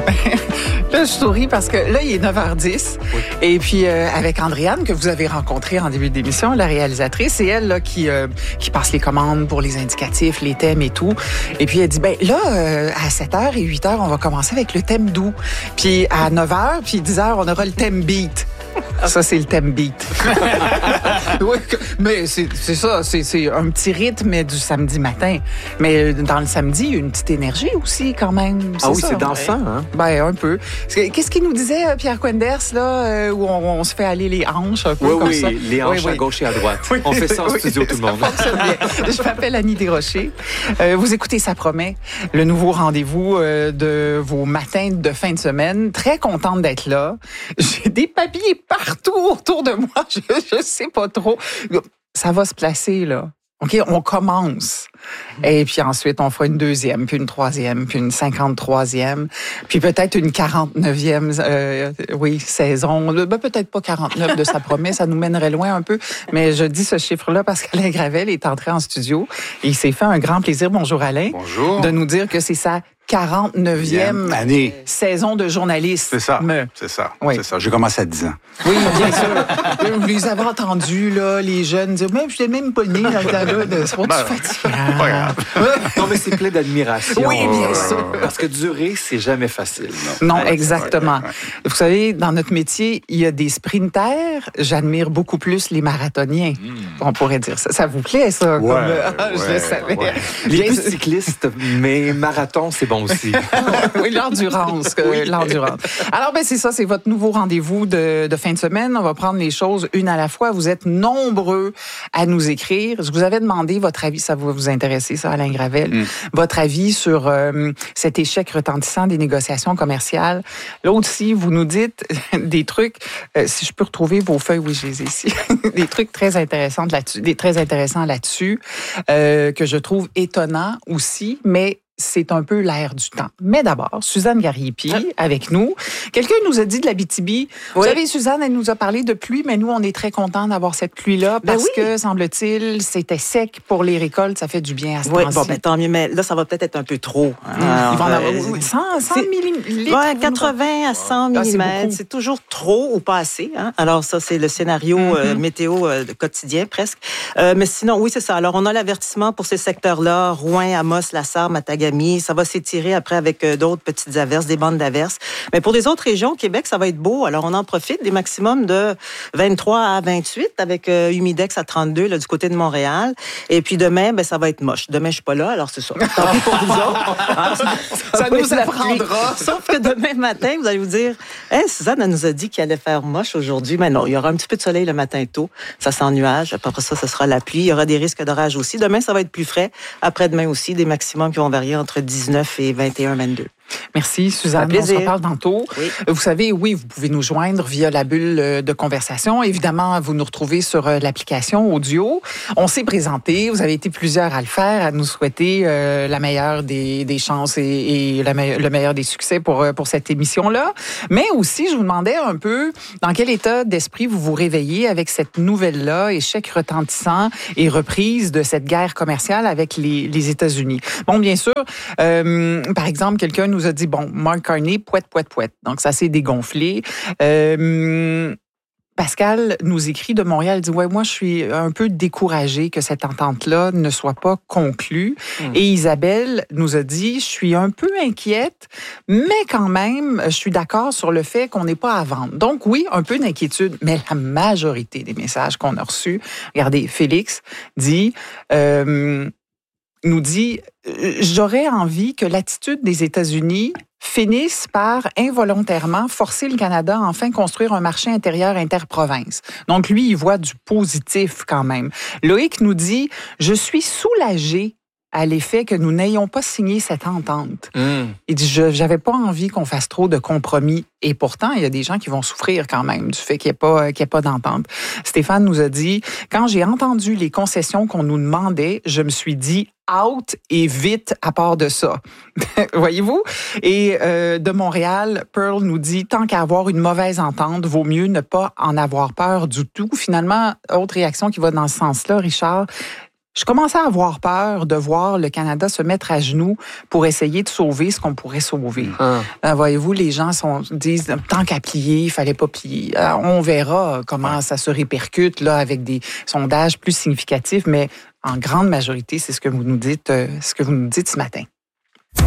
Là, je souris parce que là, il est 9h10. Oui. Et puis, avec Andréane, que vous avez rencontrée en début d'émission, la réalisatrice, c'est elle là, qui passe les commandes pour les indicatifs, les thèmes et tout. Et puis, elle dit, ben là, à 7h et 8h, on va commencer avec le thème doux. Puis, à 9h, puis 10h, on aura le thème beat. Ça, c'est le thème beat. Oui, mais c'est ça, c'est un petit rythme du samedi matin. Mais dans le samedi, il y a une petite énergie aussi, quand même. Ah oui, c'est dansant, hein? Ben, un peu. Qu'est-ce qu'il nous disait, Pierre Quenders, là, où on se fait aller les hanches un peu comme ça? Oui, les hanches à gauche et à droite. Oui, on fait ça en studio, tout le monde. Je m'appelle Annie Desrochers. Vous écoutez Ça promet, le nouveau rendez-vous de vos matins de fin de semaine. Très contente d'être là. J'ai des papiers partout autour de moi. Je sais pas trop. Ça va se placer, là. OK, on commence. Et puis ensuite, on fera une deuxième, puis une troisième, puis une 53e, puis peut-être une 49e saison. Peut-être pas 49 de Ça promet, ça nous mènerait loin un peu. Mais je dis ce chiffre-là parce qu'Alain Gravel est entré en studio et il s'est fait un grand plaisir, bonjour Alain, bonjour, de nous dire que c'est sa 49e année. Saison de journaliste. C'est ça, c'est ça, oui. C'est ça. J'ai commencé à 10 ans. Oui, bien sûr. Vous les avez entendus, là, les jeunes dire, mais je n'étais même pas né dans le temps-là, c'est pas fatigant. Non, mais c'est plein d'admiration. Oui, bien sûr. Parce que durer, c'est jamais facile. Non, exactement. Vous savez, dans notre métier, il y a des sprinters. J'admire beaucoup plus les marathoniens. On pourrait dire ça. Ça vous plaît, ça? Je le savais. Les plus cyclistes, mais marathon, c'est bon aussi. Oui, l'endurance. L'endurance. Alors, c'est ça, c'est votre nouveau rendez-vous de fin de semaine. On va prendre les choses une à la fois. Vous êtes nombreux à nous écrire. Je vous avais demandé votre avis, ça va vous intéresser, ça, Alain Gravel, votre avis sur cet échec retentissant des négociations commerciales. Là aussi, vous nous dites des trucs, si je peux retrouver vos feuilles, oui, je les ai ici, des trucs très intéressants là-dessus, que je trouve étonnants aussi, mais c'est un peu l'air du temps. Mais d'abord, Suzanne Gariepi, avec nous. Quelqu'un nous a dit de l'Abitibi. Vous savez, Suzanne, elle nous a parlé de pluie, mais nous, on est très contents d'avoir cette pluie-là parce que, semble-t-il, c'était sec pour les récoltes. Ça fait du bien à ce temps-ci. Oui, tant mieux. Mais là, ça va peut-être être un peu trop. Ils vont en avoir 100 millilitres. Oui, 80 à 100 millimètres. C'est toujours trop ou pas assez. Hein? Alors, ça, c'est le scénario météo quotidien, presque. Mais sinon, oui, c'est ça. Alors, on a l'avertissement pour ces secteurs-là. Rouen, Amos, Lassar, Matagami. Ça va s'étirer après avec d'autres petites averses, des bandes d'averses. Mais pour les autres régions, Québec, ça va être beau. Alors, on en profite des maximums de 23 à 28 avec Humidex à 32 là, du côté de Montréal. Et puis demain, ça va être moche. Demain, je suis pas là, alors c'est ça. Tant pis pour vous autres. Ça nous apprendra. Sauf que demain matin, vous allez vous dire, Suzanne, elle nous a dit qu'il allait faire moche aujourd'hui. Mais non, il y aura un petit peu de soleil le matin tôt. Ça sent nuage. Après ça, ce sera la pluie. Il y aura des risques d'orage aussi. Demain, ça va être plus frais. Après-demain aussi, des maximums qui vont varier entre 19 et 21, 22. Merci, Suzanne. On se reparle tantôt. Oui. Vous savez, oui, vous pouvez nous joindre via la bulle de conversation. Évidemment, vous nous retrouvez sur l'application audio. On s'est présenté. Vous avez été plusieurs à le faire, à nous souhaiter la meilleure des chances et le meilleur des succès pour cette émission-là. Mais aussi, je vous demandais un peu dans quel état d'esprit vous vous réveillez avec cette nouvelle-là, échec retentissant et reprise de cette guerre commerciale avec les États-Unis. Bon, bien sûr, par exemple, quelqu'un nous a dit, bon, Mark Carney, pouette. Donc, ça s'est dégonflé. Pascal nous écrit de Montréal, il dit, moi, je suis un peu découragée que cette entente-là ne soit pas conclue. Et Isabelle nous a dit, je suis un peu inquiète, mais quand même, je suis d'accord sur le fait qu'on n'est pas à vendre. Donc, oui, un peu d'inquiétude, mais la majorité des messages qu'on a reçus, regardez, Félix nous dit, j'aurais envie que l'attitude des États-Unis finisse par involontairement forcer le Canada à enfin construire un marché intérieur interprovince. Donc, lui, il voit du positif quand même. Loïc nous dit, je suis soulagé à l'effet que nous n'ayons pas signé cette entente. Il dit, j'avais pas envie qu'on fasse trop de compromis. Et pourtant, il y a des gens qui vont souffrir quand même du fait qu'il n'y ait pas d'entente. Stéphane nous a dit, quand j'ai entendu les concessions qu'on nous demandait, je me suis dit, out et vite à part de ça. Voyez-vous? Et de Montréal, Pearl nous dit, tant qu'à avoir une mauvaise entente, vaut mieux ne pas en avoir peur du tout. Finalement, autre réaction qui va dans ce sens-là, Richard, Je commençais à avoir peur de voir le Canada se mettre à genoux pour essayer de sauver ce qu'on pourrait sauver. Voyez-vous, les gens disent, tant qu'à plier, il fallait pas plier. On verra comment ça se répercute là avec des sondages plus significatifs, mais en grande majorité, c'est ce que vous nous dites ce matin.